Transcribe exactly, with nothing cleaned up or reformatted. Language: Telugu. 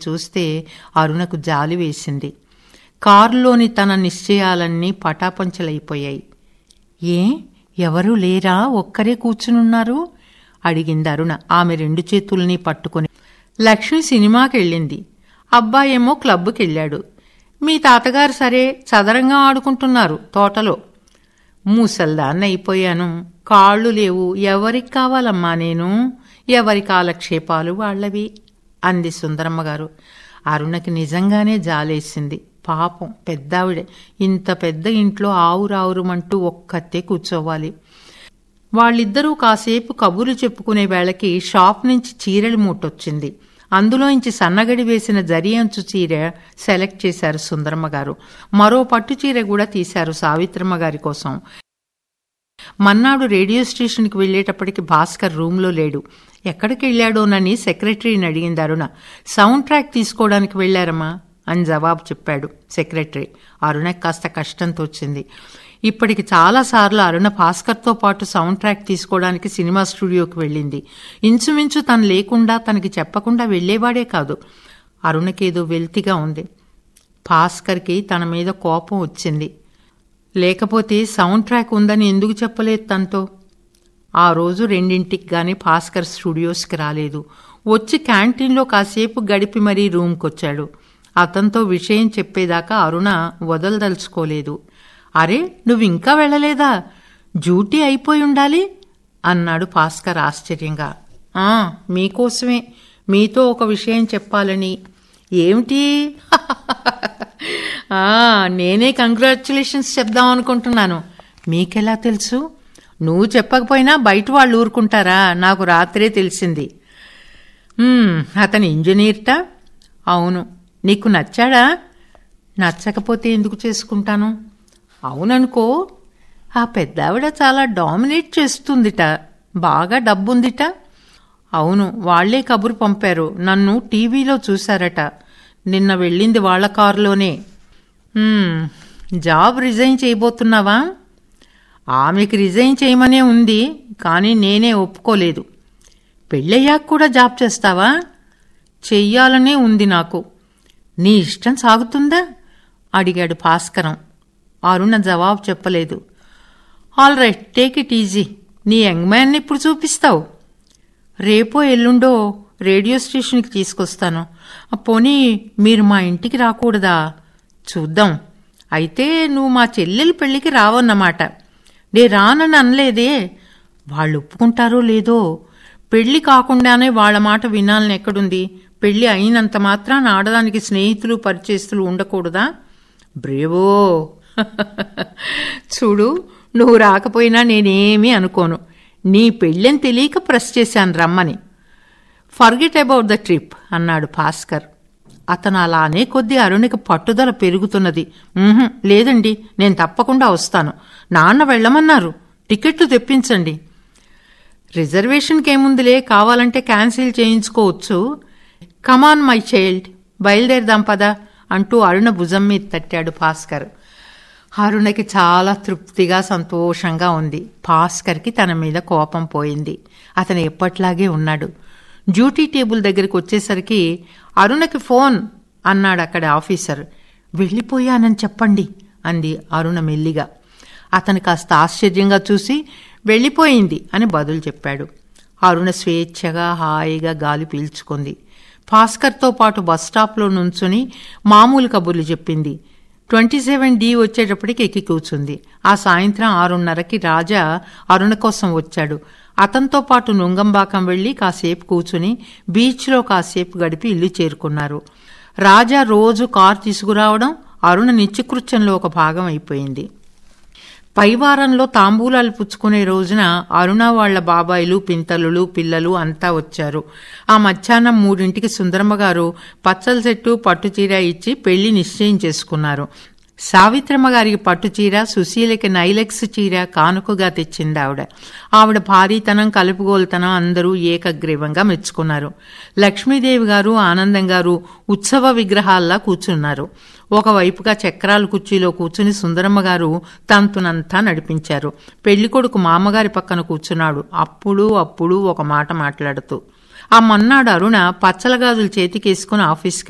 చూస్తే అరుణకు జాలి వేసింది. కారులోని తన నిశ్చయాలన్నీ పటాపంచలైపోయాయి. ఏ ఎవరూ లేరా, ఒక్కరే కూర్చునున్నారు అడిగింది అరుణ ఆమె రెండు చేతుల్ని పట్టుకుని. లక్ష్మి సినిమాకెళ్ళింది, అబ్బాయేమో క్లబ్కెళ్ళాడు. మీ తాతగారు సరే చదరంగా ఆడుకుంటున్నారు తోటలో. ముసల్దాన్ని అయిపోయాను, కాళ్ళు లేవు, ఎవరికి కావాలమ్మా నేను, ఎవరి కాలక్షేపాలు వాళ్లవి అంది సుందరమ్మగారు. అరుణకి నిజంగానే జాలేసింది. పాపం పెద్దావిడే, ఇంత పెద్ద ఇంట్లో ఆవురావురుమంటూ ఒక్కతే కూర్చోవాలి. వాళ్ళిద్దరూ కాసేపు కబుర్లు చెప్పుకునే వేళకి షాప్ నుంచి చీరలు మూటొచ్చింది. అందులోంచి సన్నగడి వేసిన జరి అంచు చీర సెలెక్ట్ చేశారు సుందరమ్మగారు. మరో పట్టు చీర కూడా తీశారు సావిత్రమ్మ గారి కోసం. మన్నాడు రేడియో స్టేషన్కి వెళ్లేటప్పటికి భాస్కర్ రూంలో లేడు. ఎక్కడికి వెళ్ళాడోనని సెక్రటరీని అడిగింది అరుణ. సౌండ్ ట్రాక్ తీసుకోవడానికి వెళ్లారమ్మా అని జవాబు చెప్పాడు సెక్రటరీ. అరుణకి కాస్త కష్టంతో వచ్చింది. ఇప్పటికి చాలాసార్లు అరుణ భాస్కర్తో పాటు సౌండ్ ట్రాక్ తీసుకోవడానికి సినిమా స్టూడియోకి వెళ్ళింది. ఇంచుమించు తను లేకుండా తనకి చెప్పకుండా వెళ్లేవాడే కాదు. అరుణకేదో వెల్తిగా ఉంది. భాస్కర్కి తన మీద కోపం వచ్చింది. లేకపోతే సౌండ్ ట్రాక్ ఉందని ఎందుకు చెప్పలేదు తనతో? ఆ రోజు రెండింటికి గానీ భాస్కర్ స్టూడియోస్కి రాలేదు. వచ్చి క్యాంటీన్లో కాసేపు గడిపి మరీ రూమ్కొచ్చాడు. అతనితో విషయం చెప్పేదాకా అరుణ వదలదలుచుకోలేదు. అరే నువ్వింకా వెళ్ళలేదా, డ్యూటీ అయిపోయి ఉండాలి అన్నాడు భాస్కర్ ఆశ్చర్యంగా. ఆ మీకోసమే, మీతో ఒక విషయం చెప్పాలని. ఏమిటి? నేనే కంగ్రాచ్యులేషన్స్ చెప్దాం అనుకుంటున్నాను. మీకెలా తెలుసు? నువ్వు చెప్పకపోయినా బయట వాళ్ళు ఊరుకుంటారా? నాకు రాత్రే తెలిసింది. అతని ఇంజనీర్టా? అవును. నీకు నచ్చాడా? నచ్చకపోతే ఎందుకు చేసుకుంటాను? అవుననుకో. ఆ పెద్దావిడ చాలా డామినేట్ చేస్తుందిట, బాగా డబ్బుందిట. అవును, వాళ్లే కబురు పంపారు, నన్ను టీవీలో చూశారట. నిన్న వెళ్ళింది వాళ్ల కారులోనే. Job resign చేయబోతున్నావా? ఆమెకి రిజైన్ చేయమనే ఉంది, కానీ నేనే ఒప్పుకోలేదు. పెళ్ళయ్యాక కూడా జాబ్ చేస్తావా? చెయ్యాలనే ఉంది నాకు. నీ ఇష్టం సాగుతుందా అడిగాడు భాస్కరం. అరుణ జవాబు చెప్పలేదు. All right, take it easy. నీ యంగ్ మ్యాన్ని ఇప్పుడు చూపిస్తావు? రేపో ఎల్లుండో రేడియో స్టేషన్కి తీసుకొస్తాను. పోనీ మీరు మా ఇంటికి రాకూడదా? చూద్దాం. అయితే నువ్వు మా చెల్లెలి పెళ్లికి రావన్నమాట. నే రానని అనలేదే. వాళ్ళు ఒప్పుకుంటారో లేదో. పెళ్లి కాకుండానే వాళ్ల మాట వినాలని ఎక్కడుంది? పెళ్లి అయినంత మాత్రాన ఆడదానికి స్నేహితులు పరిచయస్తులు ఉండకూడదా? బ్రేవో. చూడు, నువ్వు రాకపోయినా నేనేమీ అనుకోను. నీ పెళ్ళని తెలియక ప్రెస్ చేశాను రమ్మని. ఫర్గెట్ అబౌట్ ద ట్రిప్ అన్నాడు భాస్కర్. అతను అలానే కొద్దీ అరుణికి పట్టుదల పెరుగుతున్నది. లేదండి, నేను తప్పకుండా వస్తాను. నాన్న వెళ్ళమన్నారు, టికెట్లు తెప్పించండి. రిజర్వేషన్కేముందిలే, కావాలంటే క్యాన్సిల్ చేయించుకోవచ్చు. కమాన్ మై చైల్డ్, బయలుదేరదాం పదా అంటూ అరుణ భుజం మీద తట్టాడు భాస్కర్. అరుణకి చాలా తృప్తిగా సంతోషంగా ఉంది. భాస్కర్కి తన మీద కోపం పోయింది. అతను ఎప్పట్లాగే ఉన్నాడు. డ్యూటీ టేబుల్ దగ్గరికి వచ్చేసరికి అరుణకి ఫోన్ అన్నాడు అక్కడ ఆఫీసర్. వెళ్ళిపోయానని చెప్పండి అంది అరుణ మెల్లిగా. అతను కాస్త ఆశ్చర్యంగా చూసి వెళ్ళిపోయింది అని బదులు చెప్పాడు. అరుణ స్వేచ్ఛగా హాయిగా గాలి పీల్చుకుంది. భాస్కర్తో పాటు బస్టాప్లో నుంచుని మామూలు కబుర్లు చెప్పింది. ట్వంటీ సెవెన్ డి వచ్చేటప్పటికి ఎక్కి కూర్చుంది. ఆ సాయంత్రం ఆరున్నరకి రాజా అరుణ కోసం వచ్చాడు. అతనితో పాటు నుంగంబాకం వెళ్లి కాసేపు కూర్చుని బీచ్లో కాసేపు గడిపి ఇల్లు చేరుకున్నారు. రాజా రోజు కారు తీసుకురావడం అరుణ నిత్యకృత్యంలో ఒక భాగం అయిపోయింది. పైవారంలో తాంబూలాలు పుచ్చుకునే రోజున అరుణ వాళ్ల బాబాయిలు, పింతలులు, పిల్లలు అంతా వచ్చారు. ఆ మధ్యాహ్నం మూడింటికి సుందరమ్మగారు పచ్చల చెట్టు పట్టుచీర ఇచ్చి పెళ్లి నిశ్చయం చేసుకున్నారు. సావిత్రమ్మ గారికి పట్టుచీర, సుశీలకి నైలెక్స్ చీర కానుకగా తెచ్చింది ఆవిడ. ఆవిడ భారీతనం, కలుపుగోలుతనం అందరూ ఏకగ్రీవంగా మెచ్చుకున్నారు. లక్ష్మీదేవి గారు, ఆనందం గారు ఉత్సవ విగ్రహాల్లా కూర్చున్నారు. ఒకవైపుగా చక్రాల కుర్చీలో కూర్చుని సుందరమ్మ గారు తంతునంతా నడిపించారు. పెళ్లికొడుకు మామగారి పక్కన కూర్చున్నాడు. అప్పుడు అప్పుడు ఒక మాట మాట్లాడుతూ. ఆ మొన్నాడు అరుణ పచ్చల గాజులు చేతికేసుకుని ఆఫీస్కి